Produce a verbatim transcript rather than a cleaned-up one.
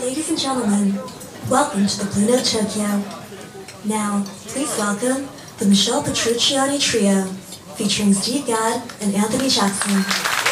Ladies and gentlemen, welcome to the Blue Note Tokyo. Now, please welcome the Michelle Petrucciani Trio, featuring Steve Gadd and Anthony Jackson.